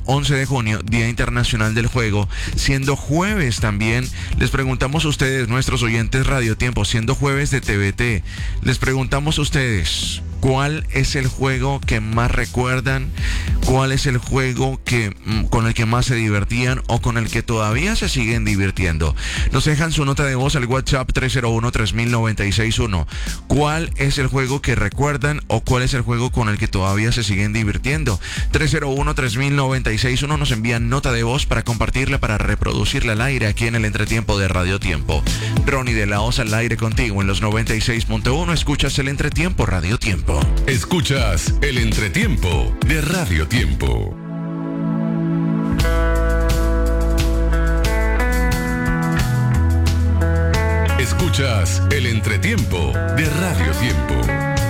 11 de junio, Día Internacional del Juego, siendo jueves también, les preguntamos a ustedes, nuestros oyentes Radio Tiempo, siendo jueves de TVT, les preguntamos a ustedes, ¿cuál es el juego que más recuerdan? ¿Cuál es el juego con el que más se divertían o con el que todavía se siguen divirtiendo? Nos dejan su nota de voz al WhatsApp 301-3000-961. ¿Cuál es el juego que recuerdan o cuál es el juego con el que todavía se siguen divirtiendo? 301-3000-961. Nos envían nota de voz para compartirla, para reproducirla al aire aquí en el Entretiempo de Radio Tiempo. Ronnie de la Osa al aire contigo en los 96.1. Escuchas el Entretiempo Radio Tiempo. Escuchas el Entretiempo de Radio Tiempo. Escuchas el Entretiempo de Radio Tiempo.